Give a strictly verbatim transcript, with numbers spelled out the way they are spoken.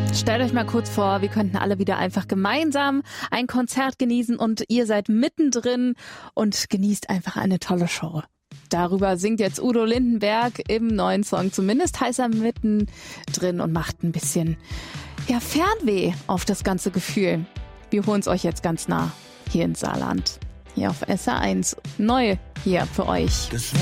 Stellt euch mal kurz vor, wir könnten alle wieder einfach gemeinsam ein Konzert genießen und ihr seid mittendrin und genießt einfach eine tolle Show. Darüber singt jetzt Udo Lindenberg im neuen Song. Zumindest heißt er mittendrin und macht ein bisschen ja, Fernweh auf das ganze Gefühl. Wir holen es euch jetzt ganz nah hier ins Saarland. Hier auf S R eins. Neu hier für euch.